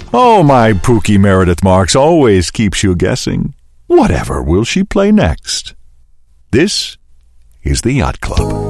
Oh, my Pookie Meredith Marks always keeps you guessing. Whatever will she play next? This is the Yacht Club.